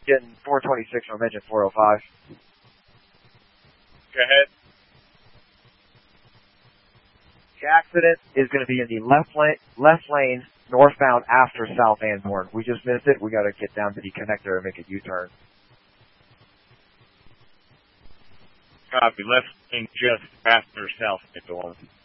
getting 426 from engine 405. Go ahead. The accident is going to be in the left lane, northbound after South Anborn. We just missed it. We got to get down to the connector and make a U-turn. Copy. Left lane just after South Anborn.